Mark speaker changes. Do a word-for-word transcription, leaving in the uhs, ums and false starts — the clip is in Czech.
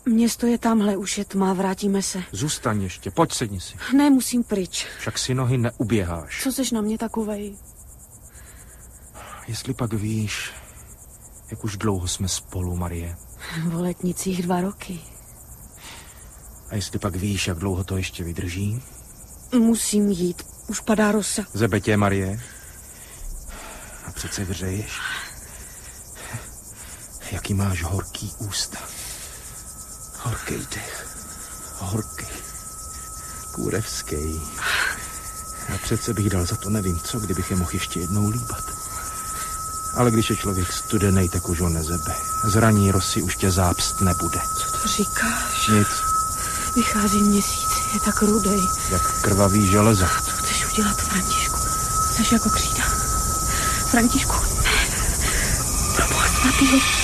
Speaker 1: Město je tamhle, už je tma, vrátíme se.
Speaker 2: Zůstaň ještě, pojď, sedni si.
Speaker 1: Ne, musím pryč.
Speaker 2: Však si nohy neuběháš.
Speaker 1: Co seš na mě takovej?
Speaker 2: Jestli pak víš, jak už dlouho jsme spolu, Marie.
Speaker 1: V Letnicích dva roky.
Speaker 2: A jestli pak víš, jak dlouho to ještě vydrží?
Speaker 1: Musím jít, už padá rosa.
Speaker 2: Zebe tě, Marie. A přece vřeješ. Jaký máš horký ústa. Horký dech. Horký. Kůrevský. A přece bych dal za to nevím co, kdybych je mohl ještě jednou líbat. Ale když je člověk studenej, tak už ho nezebe. Zraní rosy už tě zápst nebude.
Speaker 1: Co to říkáš?
Speaker 2: Nic.
Speaker 1: Vychází měsíc, je tak rudej.
Speaker 2: Jak krvavý železo.
Speaker 1: Co chceš udělat, Františku? Jsi jako křída. Františku, ne. Pro boha svatýho.